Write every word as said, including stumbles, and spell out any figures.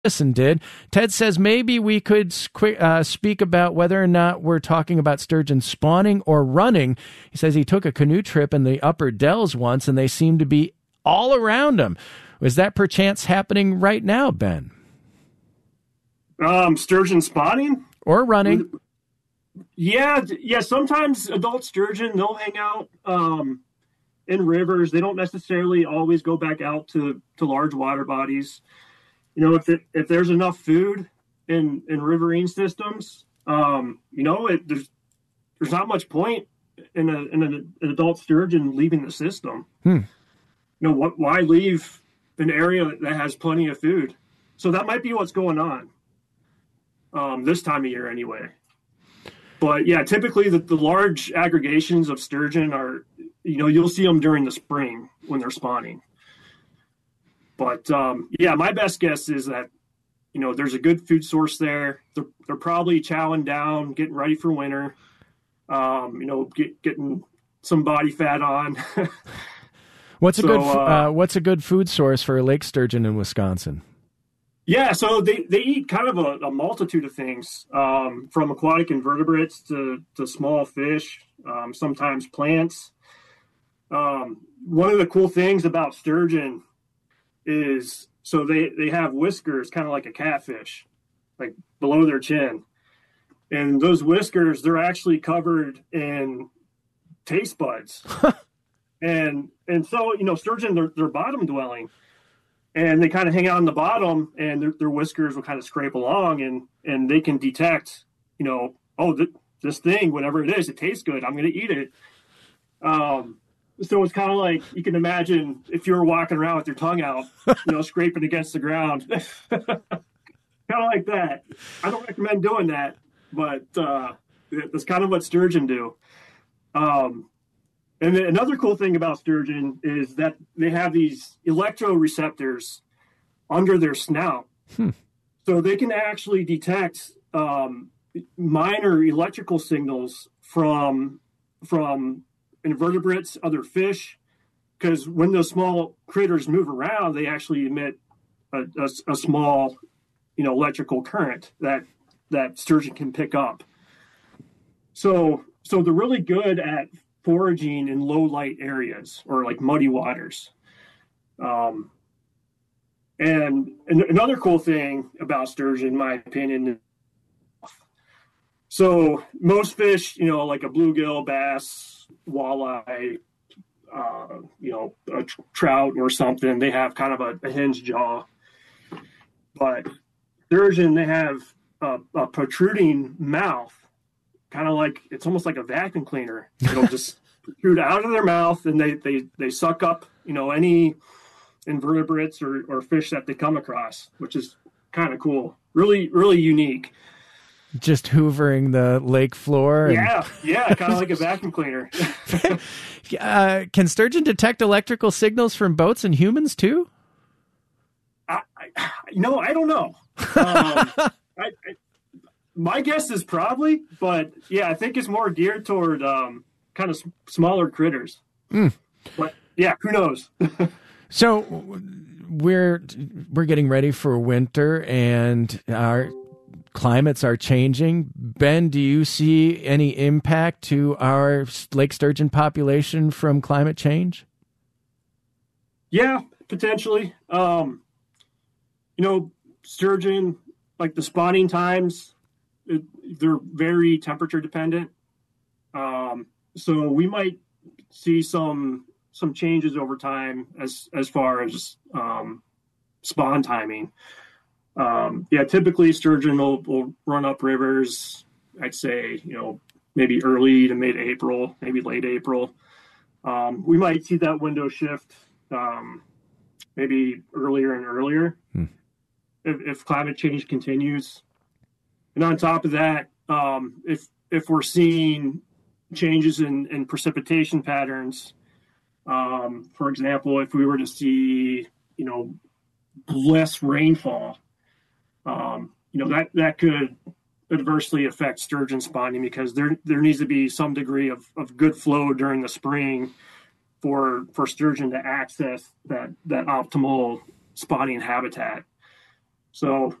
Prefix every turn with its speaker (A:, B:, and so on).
A: Listen, did. Ted says maybe we could uh, speak about whether or not we're talking about sturgeon spawning or running. He says he took a canoe trip in the upper Dells once, and they seem to be all around him. Is that perchance happening right now, Ben?
B: Um, sturgeon spawning?
A: Or running?
B: Yeah, yeah. Sometimes adult sturgeon, they'll hang out um, in rivers. They don't necessarily always go back out to, to large water bodies. You know, if it, if there's enough food in, in riverine systems, um, you know, it, there's there's not much point in, a, in an, an adult sturgeon leaving the system.
A: Hmm.
B: You know, what? Why leave an area that has plenty of food? So that might be what's going on um, this time of year anyway. But yeah, typically the, the large aggregations of sturgeon are, you know, you'll see them during the spring when they're spawning. But um, yeah, my best guess is that, you know, there's a good food source there. They're, they're probably chowing down, getting ready for winter, um, you know, get, getting some body fat on.
A: What's a
B: so,
A: good
B: uh,
A: uh, What's a good food source for a lake sturgeon in Wisconsin?
B: Yeah, so they, they eat kind of a, a multitude of things, um, from aquatic invertebrates to, to small fish, um, sometimes plants. Um, one of the cool things about sturgeon is, so they, they have whiskers, kind of like a catfish, like below their chin. And those whiskers, they're actually covered in taste buds. and and so, you know, sturgeon, they're, they're bottom dwelling. And they kind of hang out on the bottom, and their, their whiskers will kind of scrape along, and, and they can detect, you know, oh, th- this thing, whatever it is, it tastes good. I'm going to eat it. Um, so it's kind of like, you can imagine if you were walking around with your tongue out, you know, scraping against the ground, kind of like that. I don't recommend doing that, but uh, that's kind of what sturgeon do. Um, And then another cool thing about sturgeon is that they have these electroreceptors under their snout.
A: Hmm.
B: So they can actually detect um, minor electrical signals from from invertebrates, other fish, because when those small critters move around, they actually emit a, a, a small, you know, electrical current that that sturgeon can pick up. So so they're really good at foraging in low light areas or like muddy waters. Um, and, and another cool thing about sturgeon, in my opinion, so most fish, you know, like a bluegill, bass, walleye, uh, you know, a tr- trout or something, they have kind of a, a hinged jaw. But sturgeon, they have a, a protruding mouth, kind of like, it's almost like a vacuum cleaner. It'll just protrude out of their mouth, and they, they, they suck up, you know, any invertebrates or, or fish that they come across, which is kind of cool. Really, really unique.
A: Just hoovering the lake floor. And...
B: Yeah, yeah, kind of like a vacuum cleaner.
A: uh, can sturgeon detect electrical signals from boats and humans too?
B: I, I, you know, I don't know. Um, I, I, my guess is probably, but yeah, I think it's more geared toward um, kind of s- smaller critters.
A: Mm.
B: But yeah, who knows?
A: So we're we're getting ready for winter, and our climates are changing. Ben, do you see any impact to our lake sturgeon population from climate change?
B: Yeah, potentially. Um, you know, sturgeon, like the spawning times, it, they're very temperature dependent. Um, so we might see some some changes over time as as far as um, spawn timing. Um, yeah, typically sturgeon will, will run up rivers, I'd say, you know, maybe early to mid-April, maybe late April. Um, we might see that window shift um, maybe earlier and earlier hmm. if, if climate change continues. And on top of that, um, if if we're seeing changes in, in precipitation patterns, um, for example, if we were to see, you know, less rainfall, um, you know, that, that could adversely affect sturgeon spawning, because there there needs to be some degree of, of good flow during the spring for for sturgeon to access that, that optimal spawning habitat. So